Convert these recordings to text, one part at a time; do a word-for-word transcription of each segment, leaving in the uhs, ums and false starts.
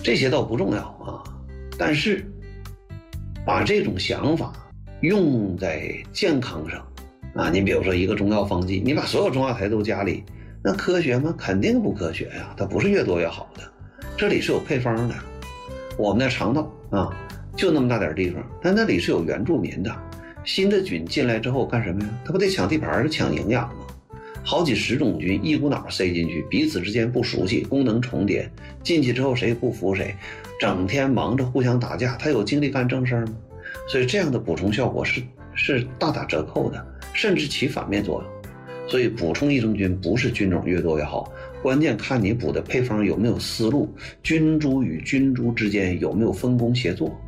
这些倒不重要啊，但是把这种想法用在健康上啊，你比如说一个中药方剂，你把所有中药材都加里，那科学吗？肯定不科学呀，它不是越多越好的。这里是有配方的，我们的肠道啊，就那么大点地方，但那里是有原住民的。新的菌进来之后干什么呀？它不得抢地盘，抢营养吗？好几十种菌一股脑塞进去，彼此之间不熟悉，功能重叠，进去之后谁不服谁，整天忙着互相打架，他有精力干正事儿吗？所以这样的补充效果是是大打折扣的，甚至起反面作用。所以补充益生菌不是菌种越多越好，关键看你补的配方有没有思路，菌株与菌株之间有没有分工协作。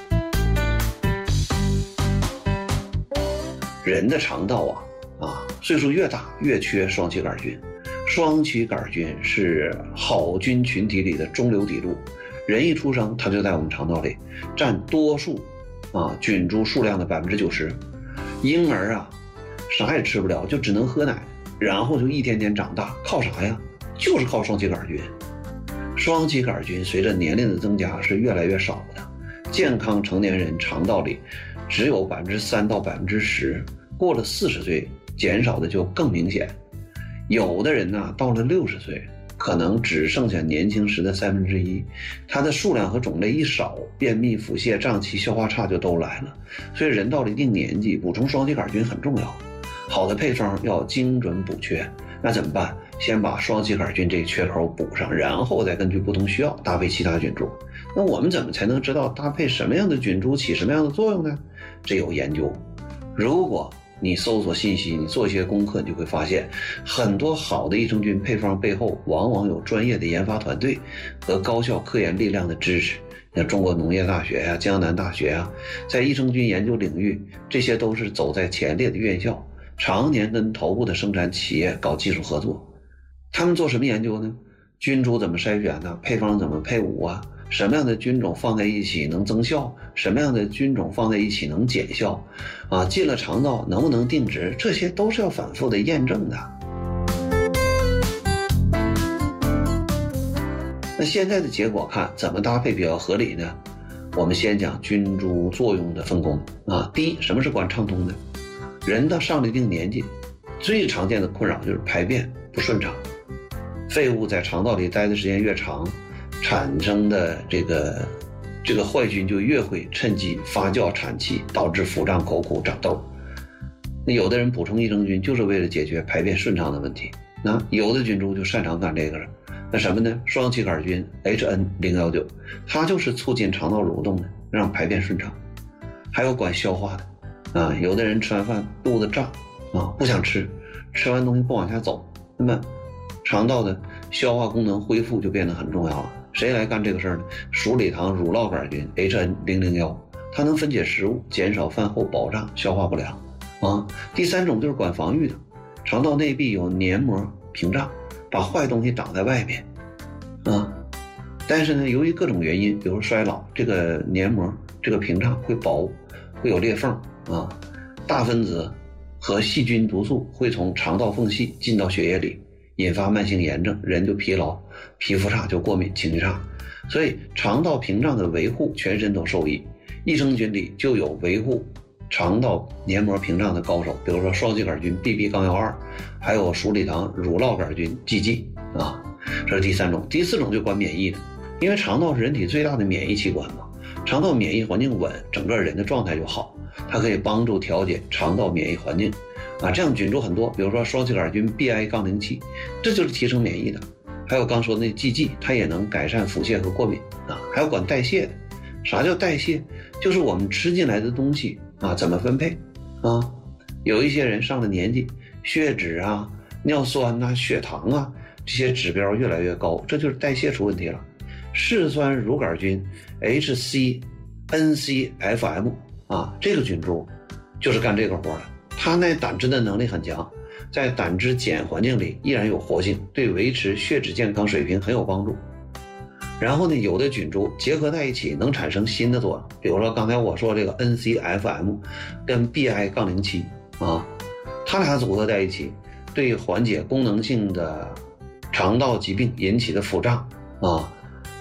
人的肠道啊啊，岁数越大越缺双歧杆菌。双歧杆菌是好菌群体里的中流砥柱，人一出生它就在我们肠道里，占多数啊菌株数量的百分之九十。婴儿啊啥也吃不了，就只能喝奶，然后就一天天长大，靠啥呀？就是靠双歧杆菌。双歧杆菌随着年龄的增加是越来越少的，健康成年人肠道里只有百分之三到百分之十，过了四十岁减少的就更明显。有的人呢，到了六十岁，可能只剩下年轻时的三分之一，它的数量和种类一少，便秘、腹泻、胀气、消化差就都来了。所以人到了一定年纪，补充双歧杆菌很重要。好的配方要精准补缺，那怎么办？先把双歧杆菌这个缺口补上，然后再根据不同需要搭配其他菌株。那我们怎么才能知道搭配什么样的菌株起什么样的作用呢？这有研究。如果你搜索信息，你做一些功课，你就会发现很多好的益生菌配方背后往往有专业的研发团队和高校科研力量的支持。像中国农业大学呀、江南大学呀，在益生菌研究领域，这些都是走在前列的院校，常年跟头部的生产企业搞技术合作。他们做什么研究呢？菌株怎么筛选呢？配方怎么配伍啊？什么样的菌种放在一起能增效？什么样的菌种放在一起能减效？啊，进了肠道能不能定植？这些都是要反复的验证的。那现在的结果看怎么搭配比较合理呢？我们先讲菌株作用的分工啊。第一，什么是管畅通的？人到上了一定年纪，最常见的困扰就是排便不顺畅，废物在肠道里待的时间越长，产生的这个这个坏菌就越会趁机发酵产气，导致腹胀、口苦、长痘。那有的人补充益生菌就是为了解决排便顺畅的问题，那有的菌株就擅长干这个了。那什么呢？双歧杆菌 H N 零一九， 它就是促进肠道蠕动的，让排便顺畅。还有管消化的啊，有的人吃完饭肚子胀啊，不想吃，吃完东西不往下走，那么肠道的消化功能恢复就变得很重要了。谁来干这个事儿呢？鼠李糖乳酪杆菌 H N 零零一， 它能分解食物，减少饭后饱胀、消化不良啊。第三种就是管防御的，肠道内壁有黏膜屏障，把坏东西挡在外面啊。但是呢，由于各种原因，比如衰老，这个黏膜这个屏障会薄，会有裂缝啊，大分子和细菌毒素会从肠道缝隙进到血液里，引发慢性炎症，人就疲劳，皮肤差就过敏，情绪差。所以肠道屏障的维护，全身都受益。益生菌里就有维护肠道黏膜屏障的高手，比如说双歧杆菌 B B 杠一二，还有鼠李糖乳酪杆菌 G G 啊，这是第三种。第四种就管免疫的，因为肠道是人体最大的免疫器官嘛，肠道免疫环境稳，整个人的状态就好，它可以帮助调节肠道免疫环境啊。这样菌株很多，比如说双歧杆菌 B I 杠零七， 这就是提升免疫的。还有刚说的那 G G， 它也能改善腹泻和过敏啊。还有管代谢的。啥叫代谢？就是我们吃进来的东西啊怎么分配啊。有一些人上了年纪，血脂啊、尿酸啊、血糖啊这些指标越来越高，这就是代谢出问题了。嗜酸乳杆菌 H C N C F M 啊，这个菌株就是干这个活的。它那胆汁的能力很强，在胆汁碱环境里依然有活性，对维持血脂健康水平很有帮助。然后呢，有的菌株结合在一起能产生新的作用，比如说刚才我说这个 N C F M 跟 B I 杠零七 啊，它俩组合在一起，对缓解功能性的肠道疾病引起的腹胀啊，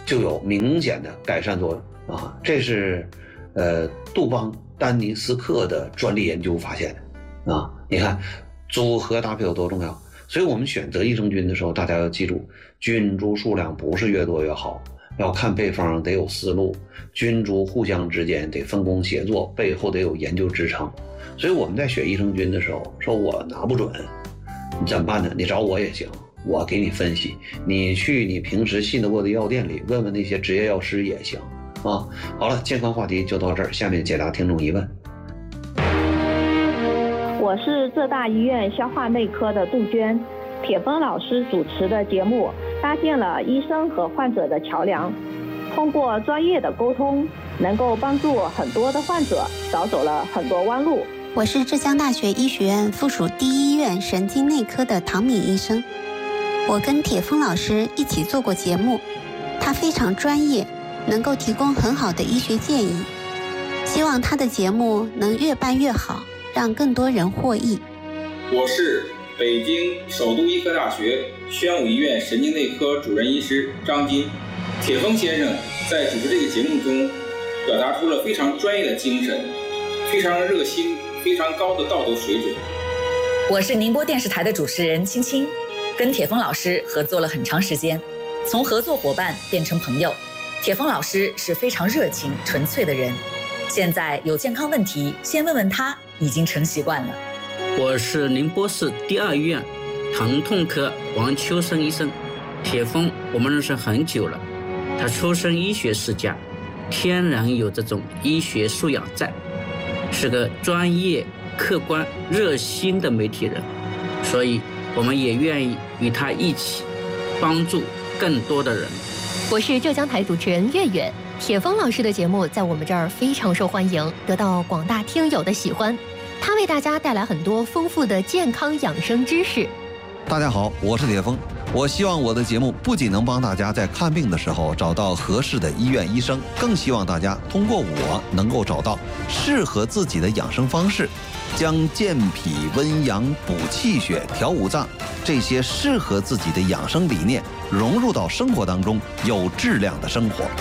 就有明显的改善作用啊。这是呃杜邦丹尼斯克的专利研究发现的啊。你看组合搭配有多重要，所以我们选择益生菌的时候，大家要记住，菌株数量不是越多越好，要看配方，得有思路，菌株互相之间得分工协作，背后得有研究支撑。所以我们在选益生菌的时候，说我拿不准，你怎么办呢？你找我也行，我给你分析。你去你平时信得过的药店里问问那些执业药师也行啊。好了，健康话题就到这儿，下面解答听众疑问。 我是浙大医院消化内科的杜鹃，铁峰老师主持的节目搭建了医生和患者的桥梁，通过专业的沟通，能够帮助很多的患者少走了很多弯路。 我是浙江大学医学院附属第一医院神经内科的唐敏医生，我跟铁峰老师一起做过节目，他非常专业，能够提供很好的医学建议，希望他的节目能越办越好，让更多人获益。 我是北京首都医科大学宣武医院神经内科主任医师张金。铁峰先生在主持这个节目中表达出了非常专业的精神，非常热心，非常高的道德水准。 我是宁波电视台的主持人青青，跟铁峰老师合作了很长时间，从合作伙伴变成朋友。铁峰老师是非常热情纯粹的人，现在有健康问题先问问他已经成习惯了。 我是宁波市第二医院疼痛科王秋生医生。铁峰我们认识很久了，他出身医学世家，天然有这种医学素养在，是个专业客观热心的媒体人，所以我们也愿意与他一起帮助更多的人。 我是浙江台主持人月月，铁峰老师的节目在我们这儿非常受欢迎，得到广大听友的喜欢。他为大家带来很多丰富的健康养生知识。 大家好，我是铁峰。我希望我的节目不仅能帮大家在看病的时候找到合适的医院医生，更希望大家通过我能够找到适合自己的养生方式，将健脾温阳补气血调五脏这些适合自己的养生理念融入到生活当中，有质量的生活。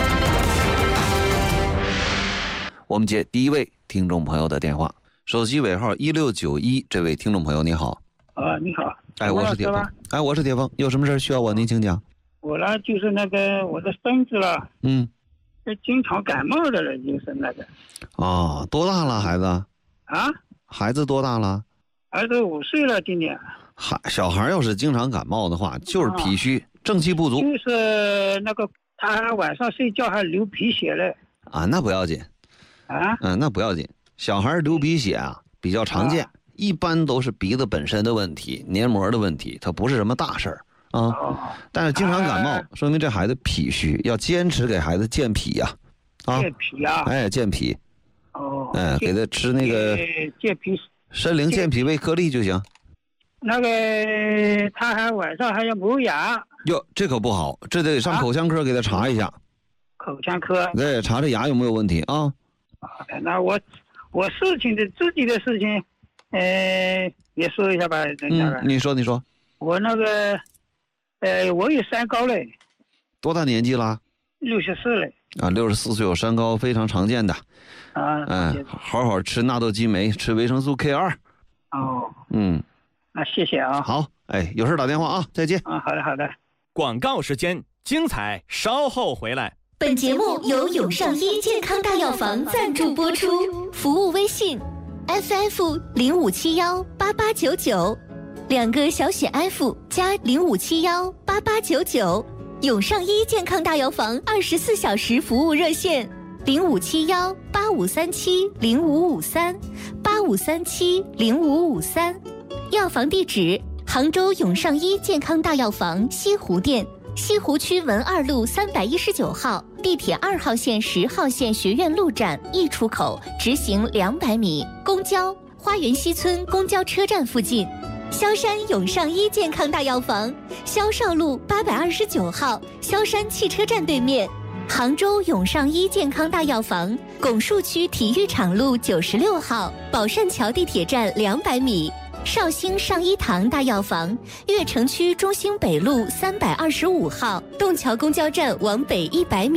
我们接第一位听众朋友的电话，手机尾号一六九一，这位听众朋友你好。 啊，你好。 哎，我是铁峰。哎，我是铁峰，有什么事需要我您请讲？ 我呢，就是那个我的孙子了， 嗯， 经常感冒的了，就是那个。 哦，多大了孩子？ 啊？ 孩子多大了？ 儿子五岁了，今年。 孩小孩要是经常感冒的话，就是脾虚，啊、正气不足。 就是那个他晚上睡觉还流鼻血嘞。 啊，那不要紧。 啊？ 嗯，那不要紧。小孩流鼻血啊，比较常见。啊，一般都是鼻子本身的问题，黏膜的问题，它不是什么大事儿啊。哦、但是经常感冒，啊、说明这孩子脾虚，要坚持给孩子健脾呀、啊。啊， 健脾啊！ 哎，健脾。 哦。 哎，给他吃那个健脾参苓健脾胃颗粒就行。 那个他还晚上还要磨牙。 哟，这可不好，这得上口腔科给他查一下。啊、 口腔科。 对，查查牙有没有问题啊。 啊，那我我事情的自己的事情。呃，也说一下吧， 嗯，你说你说， 我那个，呃，我有三高嘞。 多大年纪了？ 六十四嘞。 啊，六十四岁有三高，非常常见的。 啊， 嗯，好好吃纳豆激酶，吃维生素 K 二。 哦。 嗯， 那谢谢啊。 好，哎，有事打电话啊，再见。 啊，好的好的。 广告时间，精彩稍后回来。 本节目由永上医健康大药房赞助播出，服务微信。F F 零五七幺八八九九，两个小写 F 加零五七幺八八九九，永上医健康大药房二十四小时服务热线零五七幺八五三七零五五三八五三七零五五三，药房地址：杭州永上医健康大药房西湖店。西湖区文二路三百一十九号，地铁二号线、十号线学院路站 E 出口，直行两百米。公交花园西村公交车站附近。萧山永上医健康大药房，萧少路八百二十九号，萧山汽车站对面。杭州永上医健康大药房，拱墅区体育场路九十六号，宝善桥地铁站两百米。 绍兴上一堂大药房，悦城区中兴北路三百二十五号，洞桥公交站往北一百米。